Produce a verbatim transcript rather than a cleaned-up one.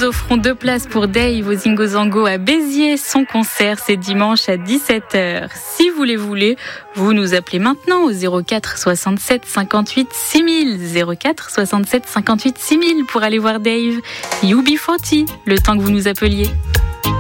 offrons deux places pour Dave au Zingo Zango à Béziers. Son concert, c'est dimanche à dix-sept heures. Si vous les voulez, vous nous appelez maintenant au zéro quatre soixante-sept cinquante-huit six mille. zéro quatre soixante-sept cinquante-huit six mille pour aller voir Dave. U B quarante, le temps que vous nous appeliez.